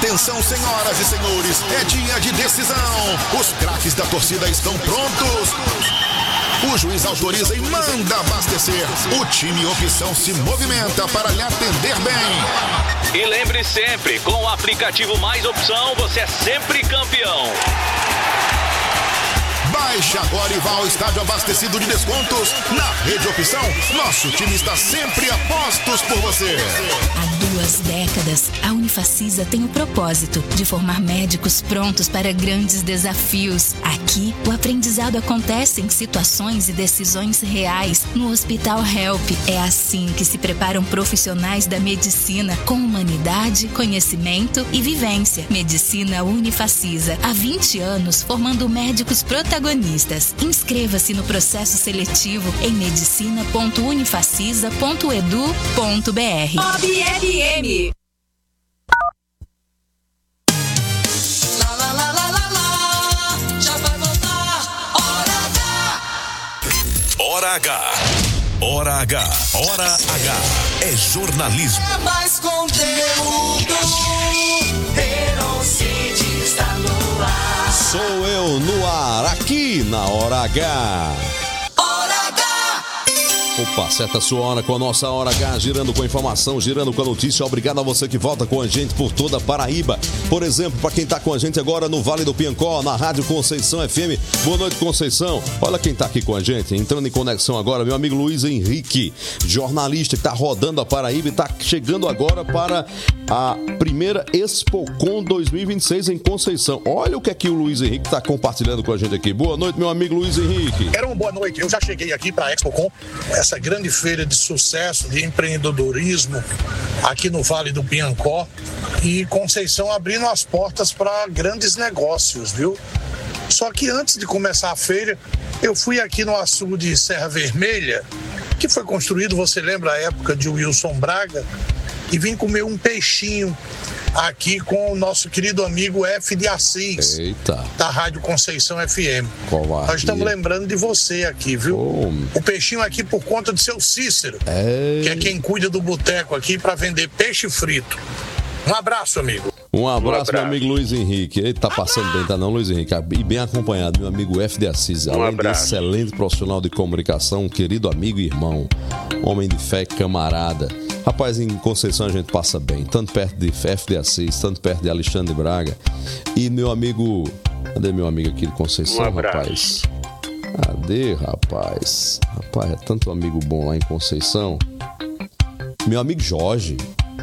Atenção, senhoras e senhores, é dia de decisão. Os craques da torcida estão prontos. O juiz autoriza e manda abastecer. O time Opção se movimenta para lhe atender bem. E lembre sempre, com o aplicativo Mais Opção, você é sempre campeão. Baixe agora e vá ao estádio abastecido de descontos. Na Rede Opção, nosso time está sempre a postos por você. Há 2 décadas, a Unifacisa tem o propósito de formar médicos prontos para grandes desafios. Aqui, o aprendizado acontece em situações e decisões reais no Hospital Help. É assim que se preparam profissionais da medicina com humanidade, conhecimento e vivência. Medicina Unifacisa, há 20 anos formando médicos protagonistas. Inscreva-se no processo seletivo em medicina.unifacisa.edu.br. OBLM. Já vai voltar. Hora H. Hora H. Hora H. É jornalismo. É mais conteúdo. Herocide está no ar. Sou eu no ar, aqui na Hora H. Hora H. Opa, certa sua hora com a nossa Hora H, girando com informação, girando com a notícia. Obrigado a você que volta com a gente por toda a Paraíba. Por exemplo, para quem está com a gente agora no Vale do Piancó, na Rádio Conceição FM. Boa noite, Conceição. Olha quem está aqui com a gente, entrando em conexão agora, meu amigo Luiz Henrique, jornalista que está rodando a Paraíba e está chegando agora para a primeira ExpoCon 2026 em Conceição. Olha o que é que o Luiz Henrique está compartilhando com a gente aqui. Boa noite, meu amigo Luiz Henrique. Era uma boa noite. Eu já cheguei aqui para a ExpoCon, essa grande feira de sucesso, de empreendedorismo aqui no Vale do Piancó, e Conceição abrindo as portas para grandes negócios, viu? Só que antes de começar a feira, eu fui aqui no açude Serra Vermelha, que foi construído, você lembra a época de Wilson Braga, e vim comer um peixinho aqui com o nosso querido amigo F de Assis. Eita. Da Rádio Conceição FM. Covardia. Nós estamos lembrando de você aqui, viu? O peixinho aqui por conta do seu Cícero, que é quem cuida do boteco aqui para vender peixe frito. Um abraço, amigo. Um abraço, meu amigo Luiz Henrique. Ele tá passando bem, tá não, Luiz Henrique? E bem acompanhado, meu amigo F de Assis. Além de excelente profissional de comunicação, um querido amigo e irmão. Homem de fé, camarada. Rapaz, em Conceição a gente passa bem. Tanto perto de F de Assis, tanto perto de Alexandre Braga. E meu amigo... Cadê meu amigo aqui de Conceição, rapaz? Cadê, rapaz? Rapaz, é tanto amigo bom lá em Conceição. Meu amigo Jorge.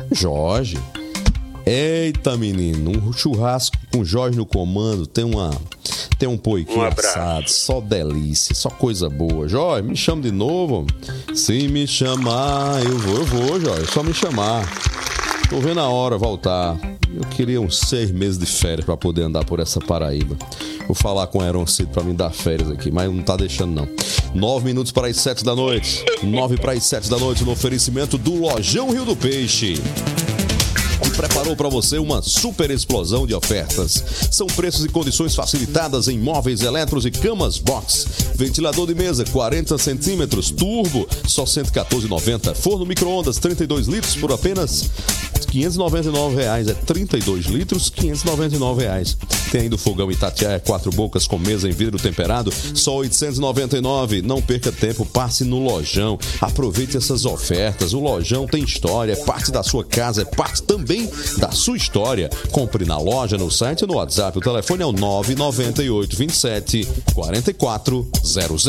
Eita, menino, um churrasco com Jorge no comando, tem um poiquinho assado, só delícia, só coisa boa. Jorge, me chama de novo. Se me chamar, eu vou, Jorge, só me chamar. Tô vendo a hora voltar. Eu queria uns 6 meses de férias pra poder andar por essa Paraíba. Vou falar com o Heron Cid pra me dar férias aqui, mas não tá deixando não. 9 minutos para as 7 da noite. 9 para as 7 da noite no oferecimento do Lojão Rio do Peixe. Que preparou para você uma super explosão de ofertas. São preços e condições facilitadas em móveis eletros e camas box. Ventilador de mesa 40 centímetros, turbo, só R$ 114,90. Forno micro-ondas 32 litros por apenas R$ 599. É 32 litros, R$ 599. Tem ainda o fogão Itatiaia 4 bocas com mesa em vidro temperado, só R$ 899. Não perca tempo, passe no Lojão. Aproveite essas ofertas. O Lojão tem história, é parte da sua casa, é parte também da sua história. Compre na loja, no site ou no WhatsApp. O telefone é o 998 27 4400.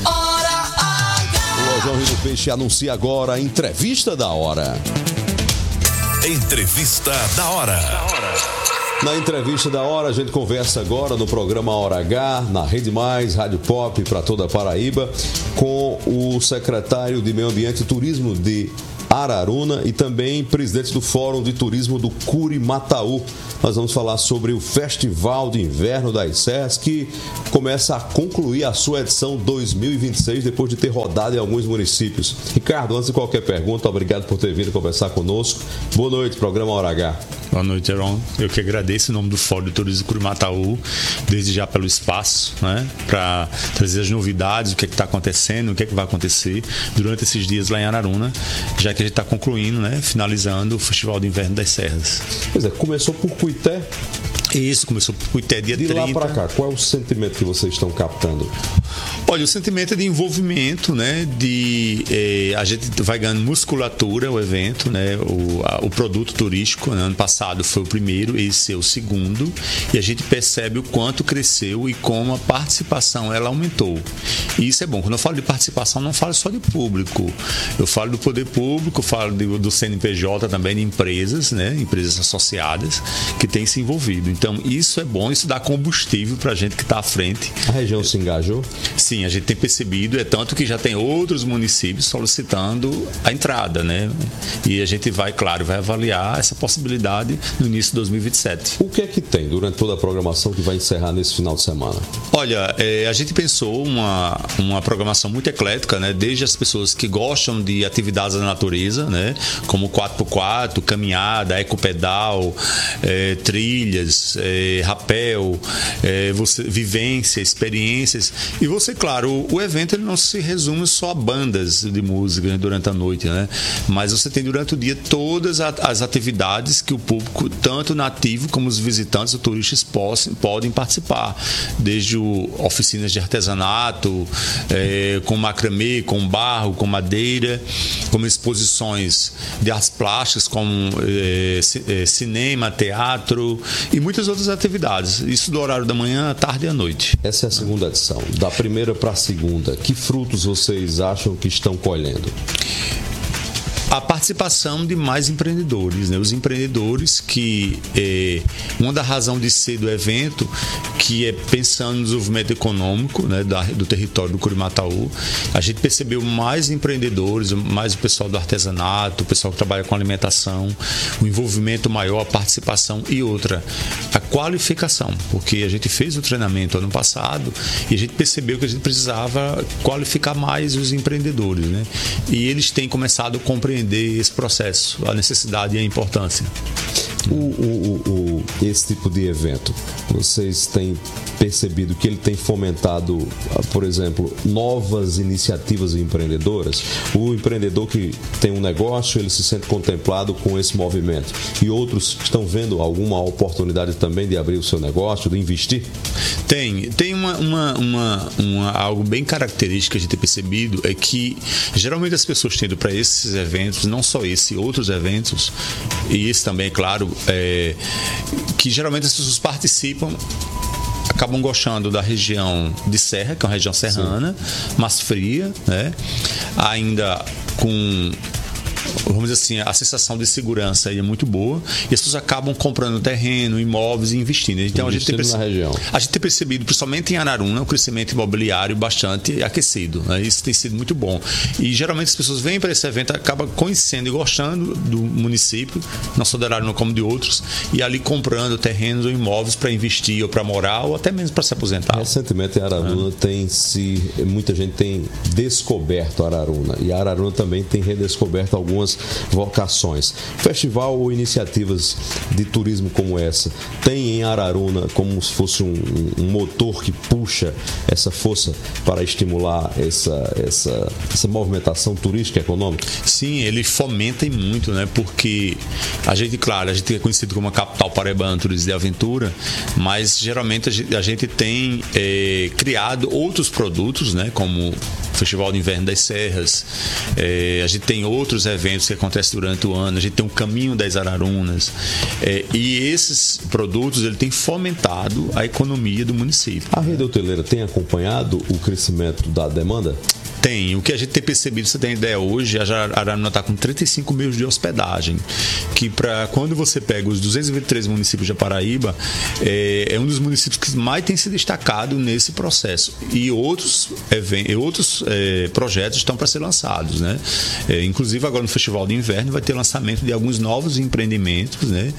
O Lojão Rio do Peixe anuncia agora a entrevista da hora. Entrevista da hora. Na entrevista da hora, a gente conversa agora no programa Hora H, na Rede Mais, Rádio Pop para toda a Paraíba, com o secretário de Meio Ambiente e Turismo de Araruna e também presidente do Fórum de Turismo do Curimataú. Nós vamos falar sobre o Festival de Inverno das Serras, que começa a concluir a sua edição 2026, depois de ter rodado em alguns municípios. Ricardo, antes de qualquer pergunta, obrigado por ter vindo conversar conosco. Boa noite, programa Hora H. Boa noite, Heron. Eu que agradeço em nome do Fórum de Turismo Curimataú, desde já pelo espaço, né, para trazer as novidades, o que está acontecendo, o que vai acontecer durante esses dias lá em Araruna, já que a gente está concluindo, né, finalizando o Festival de Inverno das Serras. Pois é, começou por Cuité. Isso, começou por Cuité, dia 30. De lá para cá, qual é o sentimento que vocês estão captando? Olha, o sentimento é de envolvimento, né? A gente vai ganhando musculatura, o evento, né? O produto turístico, né? Ano passado foi o primeiro, esse é o segundo, e a gente percebe o quanto cresceu e como a participação ela aumentou. E isso é bom. Quando eu falo de participação, não falo só de público. Eu falo do poder público, eu falo do CNPJ também, de empresas, né? Empresas associadas que têm se envolvido. Então, isso é bom, isso dá combustível para a gente que está à frente. A região se engajou? Sim, a gente tem percebido, é tanto que já tem outros municípios solicitando a entrada, né? E a gente vai avaliar essa possibilidade no início de 2027. O que é que tem durante toda a programação que vai encerrar nesse final de semana? Olha, a gente pensou uma programação muito eclética, né? Desde as pessoas que gostam de atividades da natureza, né? Como 4x4, caminhada, ecopedal, trilhas, rapel, vivência, experiências. E você, claro, o evento ele não se resume só a bandas de música durante a noite, né? Mas você tem durante o dia todas as atividades que o público, tanto nativo como os visitantes ou turistas, podem participar. Desde oficinas de artesanato, com macramê, com barro, com madeira, como exposições de artes plásticas, como cinema, teatro e muitas outras atividades. Isso do horário da manhã, à tarde e à noite. Essa é a segunda edição. Da primeira para a segunda, que frutos vocês acham que estão colhendo? A participação de mais empreendedores, né? Os empreendedores que uma da razão de ser do evento, que é pensando no desenvolvimento econômico, né, do território do Curimataú, a gente percebeu mais empreendedores, mais o pessoal do artesanato, o pessoal que trabalha com alimentação, o envolvimento maior, a participação e outra, a qualificação, porque a gente fez o treinamento ano passado e a gente percebeu que a gente precisava qualificar mais os empreendedores, né? E eles têm começado a compreender esse processo, a necessidade e a importância. Esse tipo de evento, vocês têm percebido que ele tem fomentado, por exemplo, novas iniciativas empreendedoras? O empreendedor que tem um negócio, ele se sente contemplado com esse movimento, e outros estão vendo alguma oportunidade também de abrir o seu negócio, de investir? Tem algo bem característico que a gente tem percebido, é que geralmente as pessoas têm ido para esses eventos, não só esse, outros eventos, e esse também, é claro, que geralmente as pessoas participam, acabam gostando da região de serra, que é uma região serrana, mais fria, né? Ainda com, vamos dizer assim, a sensação de segurança aí é muito boa, e as pessoas acabam comprando terreno, imóveis e investindo. Então a gente tem percebido, principalmente em Araruna, um crescimento imobiliário bastante aquecido, né? Isso tem sido muito bom. E geralmente as pessoas vêm para esse evento, acabam conhecendo e gostando do município, não só de Araruna como de outros, e ali comprando terrenos ou imóveis para investir ou para morar, ou até mesmo para se aposentar. Recentemente em Araruna muita gente tem descoberto Araruna, e a Araruna também tem redescoberto algumas vocações. Festival ou iniciativas de turismo como essa tem em Araruna como se fosse um motor que puxa essa força para estimular essa movimentação turística e econômica? Sim, ele fomenta muito, né? Porque a gente é conhecido como a capital paraibana do turismo de aventura, mas geralmente a gente tem criado outros produtos, né? Como o Festival de Inverno das Serras, a gente tem outros eventos que acontecem durante o ano, a gente tem um Caminho das Ararunas, e esses produtos ele tem fomentado a economia do município. A rede hoteleira tem acompanhado o crescimento da demanda? Tem. O que a gente tem percebido, você tem ideia, hoje a Araruna está com 35 mil de hospedagem, que para quando você pega os 223 municípios da Paraíba, é um dos municípios que mais tem se destacado nesse processo. E outros projetos estão para ser lançados, né? Inclusive agora no Festival de Inverno vai ter lançamento de alguns novos empreendimentos, né?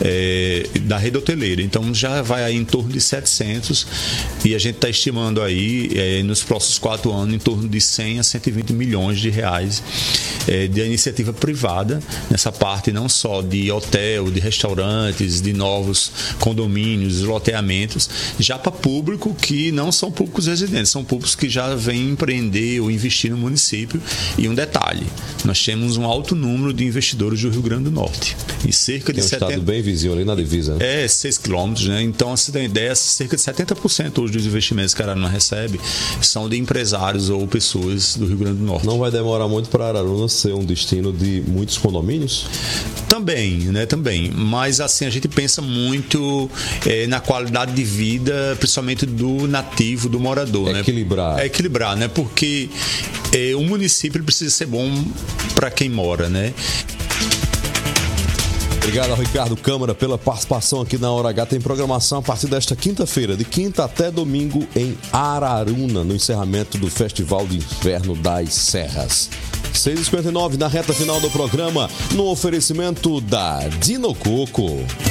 Da rede hoteleira. Então já vai aí em torno de 700, e a gente está estimando aí nos próximos 4 anos em torno de 100 a 120 milhões de reais de iniciativa privada nessa parte, não só de hotel, de restaurantes, de novos condomínios, loteamentos, já para público que não são públicos residentes, são públicos que já vêm empreender ou investir no município. E um detalhe, nós temos um alto número de investidores do Rio Grande do Norte. E cerca de 70... estado bem vizinho ali na divisa. Né? 6 quilômetros, né? Então, se tem ideia, cerca de 70% hoje dos investimentos que Araruna recebe são de empresários ou pessoas do Rio Grande do Norte. Não vai demorar muito para Araruna ser um destino de muitos condomínios? Também, né? Também. Mas assim, a gente pensa muito na qualidade de vida, principalmente do nativo, do morador. Equilibrar. Né? Equilibrar, né? Porque o município precisa ser bom para quem mora, né? Obrigado ao Ricardo Câmara pela participação aqui na Hora H. Tem programação a partir desta quinta-feira, de quinta até domingo, em Araruna, no encerramento do Festival de Inverno das Serras. 6h59 na reta final do programa, no oferecimento da Dinococo.